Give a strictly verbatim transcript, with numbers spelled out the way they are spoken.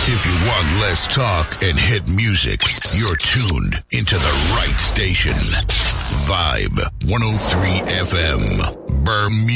If you want less talk and hit music, you're tuned into the right station. Vibe one oh three F M, Bermuda.